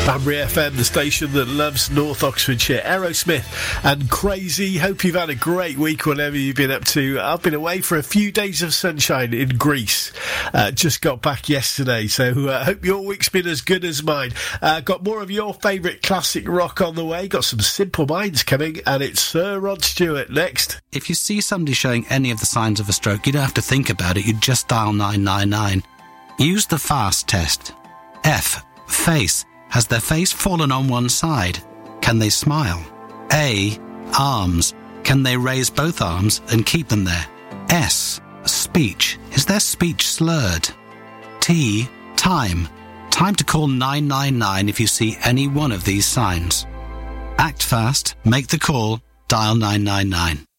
Banbury FM, the station that loves North Oxfordshire. Aerosmith and Crazy. Hope you've had a great week, whatever you've been up to. I've been away for a few days of sunshine in Greece. Just got back yesterday, so hope your week's been as good as mine. Got more of your favourite classic rock on the way. Got some Simple Minds coming, and it's Sir Rod Stewart next. If you see somebody showing any of the signs of a stroke, you don't have to think about it. You just dial 999. Use the FAST test. F. Face. Has their face fallen on one side? Can they smile? A. Arms. Can they raise both arms and keep them there? S. Speech. Is their speech slurred? T. Time. Time to call 999 if you see any one of these signs. Act fast, make the call, dial 999.